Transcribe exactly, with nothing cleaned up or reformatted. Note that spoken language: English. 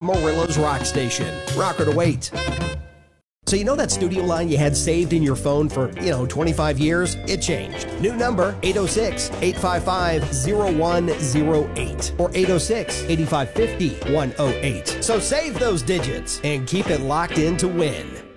Amarillo's Rock Station. Rocker to wait. So you know that studio line you had saved in your phone for, you know, twenty-five years? It changed. New number, eight oh six, eight five five, oh one oh eight or eight oh six, eight five five oh, one oh eight. So save those digits and keep it locked in to win.